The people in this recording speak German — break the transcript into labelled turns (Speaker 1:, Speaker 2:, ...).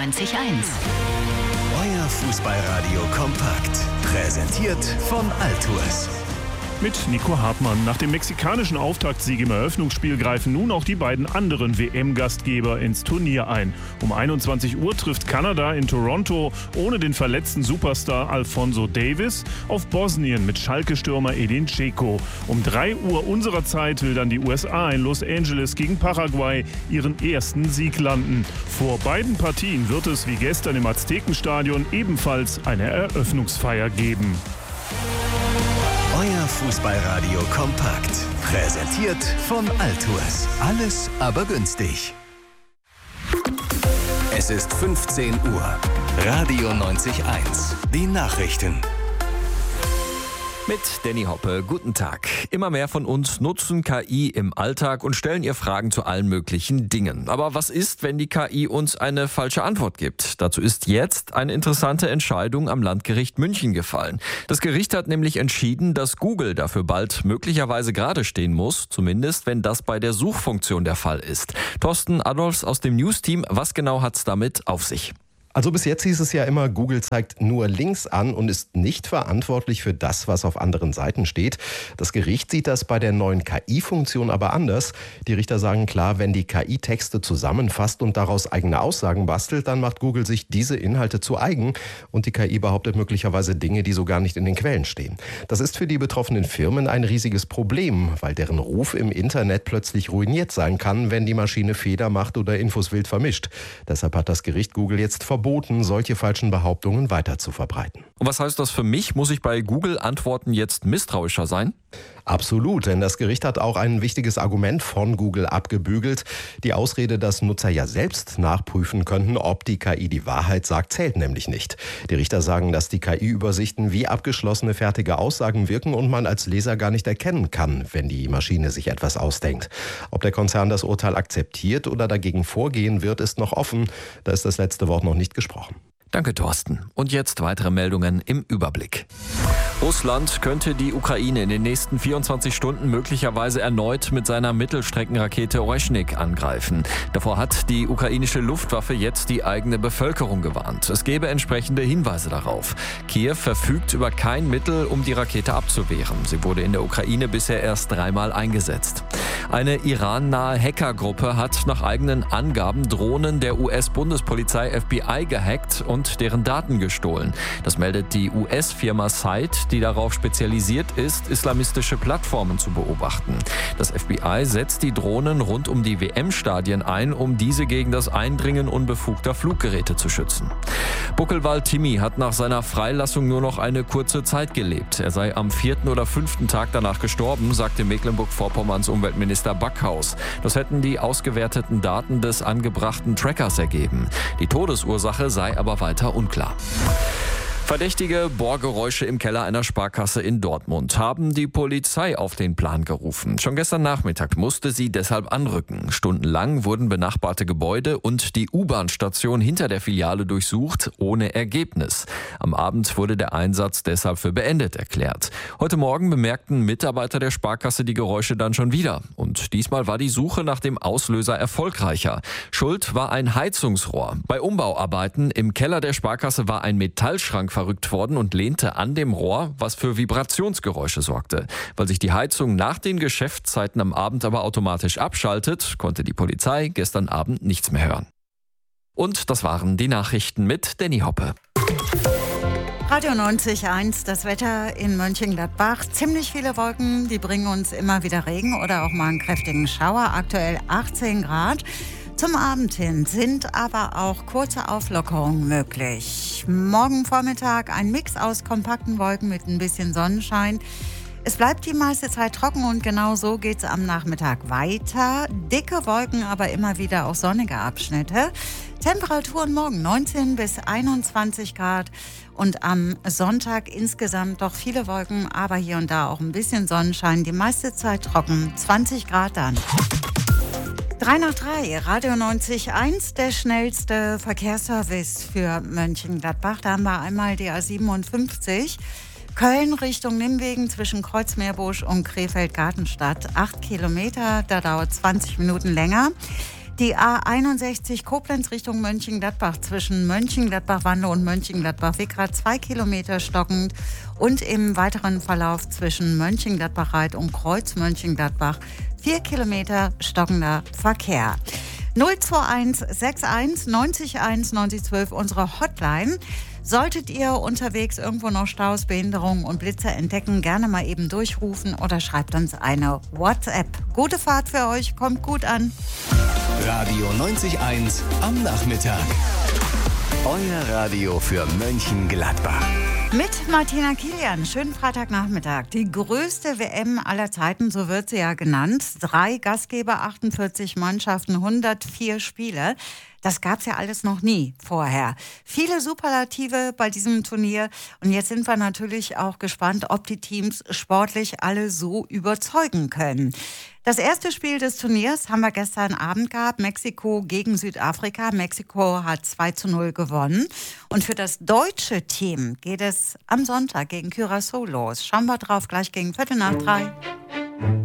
Speaker 1: 90.1.
Speaker 2: Euer Fußballradio kompakt. Präsentiert von Altours.
Speaker 3: Mit Nico Hartmann. Nach dem mexikanischen Auftaktsieg im Eröffnungsspiel greifen nun auch die beiden anderen WM-Gastgeber ins Turnier ein. Um 21 Uhr trifft Kanada in Toronto ohne den verletzten Superstar Alphonso Davies auf Bosnien mit Schalke-Stürmer Edin Dzeko. Um 3 Uhr unserer Zeit will dann die USA in Los Angeles gegen Paraguay ihren ersten Sieg landen. Vor beiden Partien wird es wie gestern im Aztekenstadion ebenfalls eine Eröffnungsfeier geben.
Speaker 2: Euer Fußballradio kompakt. Präsentiert von Altours. Alles aber günstig. Es ist 15 Uhr. Radio 90.1. Die Nachrichten.
Speaker 4: Mit Danny Hoppe, guten Tag. Immer mehr von uns nutzen KI im Alltag und stellen ihr Fragen zu allen möglichen Dingen. Aber was ist, wenn die KI uns eine falsche Antwort gibt? Dazu ist jetzt eine interessante Entscheidung am Landgericht München gefallen. Das Gericht hat nämlich entschieden, dass Google dafür bald möglicherweise gerade stehen muss, zumindest wenn das bei der Suchfunktion der Fall ist. Thorsten Adolfs aus dem News-Team, was genau hat's damit auf sich?
Speaker 5: Also bis jetzt hieß es ja immer, Google zeigt nur Links an und ist nicht verantwortlich für das, was auf anderen Seiten steht. Das Gericht sieht das bei der neuen KI-Funktion aber anders. Die Richter sagen klar, wenn die KI Texte zusammenfasst und daraus eigene Aussagen bastelt, dann macht Google sich diese Inhalte zu eigen und die KI behauptet möglicherweise Dinge, die so gar nicht in den Quellen stehen. Das ist für die betroffenen Firmen ein riesiges Problem, weil deren Ruf im Internet plötzlich ruiniert sein kann, wenn die Maschine Fehler macht oder Infos wild vermischt. Deshalb hat das Gericht Google jetzt verboten, solche falschen Behauptungen weiter zu verbreiten.
Speaker 4: Und was heißt das für mich? Muss ich bei Google-Antworten jetzt misstrauischer sein?
Speaker 5: Absolut, denn das Gericht hat auch ein wichtiges Argument von Google abgebügelt. Die Ausrede, dass Nutzer ja selbst nachprüfen könnten, ob die KI die Wahrheit sagt, zählt nämlich nicht. Die Richter sagen, dass die KI-Übersichten wie abgeschlossene fertige Aussagen wirken und man als Leser gar nicht erkennen kann, wenn die Maschine sich etwas ausdenkt. Ob der Konzern das Urteil akzeptiert oder dagegen vorgehen wird, ist noch offen. Da ist das letzte Wort noch nicht gesprochen.
Speaker 4: Danke, Thorsten. Und jetzt weitere Meldungen im Überblick. Russland könnte die Ukraine in den nächsten 24 Stunden möglicherweise erneut mit seiner Mittelstreckenrakete Oreschnik angreifen. Davor hat die ukrainische Luftwaffe jetzt die eigene Bevölkerung gewarnt. Es gäbe entsprechende Hinweise darauf. Kiew verfügt über kein Mittel, um die Rakete abzuwehren. Sie wurde in der Ukraine bisher erst 3-mal eingesetzt. Eine irannahe Hackergruppe hat nach eigenen Angaben Drohnen der US-Bundespolizei FBI gehackt und deren Daten gestohlen. Das meldet die US-Firma Sight, die darauf spezialisiert ist, islamistische Plattformen zu beobachten. Das FBI setzt die Drohnen rund um die WM-Stadien ein, um diese gegen das Eindringen unbefugter Fluggeräte zu schützen. Buckelwald Timmy hat nach seiner Freilassung nur noch eine kurze Zeit gelebt. Er sei am 4. oder 5. Tag danach gestorben, sagte Mecklenburg-Vorpommerns Umweltminister Backhaus. Das hätten die ausgewerteten Daten des angebrachten Trackers ergeben. Die Todesursache sei aber weiter unklar. Verdächtige Bohrgeräusche im Keller einer Sparkasse in Dortmund haben die Polizei auf den Plan gerufen. Schon gestern Nachmittag musste sie deshalb anrücken. Stundenlang wurden benachbarte Gebäude und die U-Bahn-Station hinter der Filiale durchsucht, ohne Ergebnis. Am Abend wurde der Einsatz deshalb für beendet erklärt. Heute Morgen bemerkten Mitarbeiter der Sparkasse die Geräusche dann schon wieder. Und diesmal war die Suche nach dem Auslöser erfolgreicher. Schuld war ein Heizungsrohr. Bei Umbauarbeiten im Keller der Sparkasse war ein Metallschrank verrückt worden und lehnte an dem Rohr, was für Vibrationsgeräusche sorgte. Weil sich die Heizung nach den Geschäftszeiten am Abend aber automatisch abschaltet, konnte die Polizei gestern Abend nichts mehr hören. Und das waren die Nachrichten mit Danny Hoppe.
Speaker 6: Radio 90.1, das Wetter in Mönchengladbach. Ziemlich viele Wolken, die bringen uns immer wieder Regen oder auch mal einen kräftigen Schauer. Aktuell 18 Grad. Zum Abend hin sind aber auch kurze Auflockerungen möglich. Morgen Vormittag ein Mix aus kompakten Wolken mit ein bisschen Sonnenschein. Es bleibt die meiste Zeit trocken und genau so geht es am Nachmittag weiter. Dicke Wolken, aber immer wieder auch sonnige Abschnitte. Temperaturen morgen 19 bis 21 Grad und am Sonntag insgesamt doch viele Wolken, aber hier und da auch ein bisschen Sonnenschein. Die meiste Zeit trocken, 20 Grad dann. 3 nach 3, Radio 90.1, der schnellste Verkehrsservice für Mönchengladbach. Da haben wir einmal die A57, Köln Richtung Nimwegen zwischen Kreuzmeerbusch und Krefeld-Gartenstadt. 8 Kilometer, da dauert 20 Minuten länger. Die A61 Koblenz Richtung Mönchengladbach zwischen Mönchengladbach-Wande und Mönchengladbach-Wickrad 2 Kilometer stockend und im weiteren Verlauf zwischen Mönchengladbach-Reit und Kreuz Mönchengladbach 4 Kilometer stockender Verkehr. 021 61 90 1 90 12 unsere Hotline. Solltet ihr unterwegs irgendwo noch Staus, Behinderungen und Blitze entdecken, gerne mal eben durchrufen oder schreibt uns eine WhatsApp. Gute Fahrt für euch, kommt gut an.
Speaker 2: Radio 90.1 am Nachmittag. Euer Radio für Mönchengladbach.
Speaker 6: Mit Martina Kilian, schönen Freitagnachmittag. Die größte WM aller Zeiten, so wird sie ja genannt. 3 Gastgeber, 48 Mannschaften, 104 Spiele. Das gab's ja alles noch nie vorher. Viele Superlative bei diesem Turnier. Und jetzt sind wir natürlich auch gespannt, ob die Teams sportlich alle so überzeugen können. Das erste Spiel des Turniers haben wir gestern Abend gehabt. Mexiko gegen Südafrika. Mexiko hat 2:0 gewonnen. Und für das deutsche Team geht es am Sonntag gegen Curaçao los. Schauen wir drauf, gleich gegen 2:45.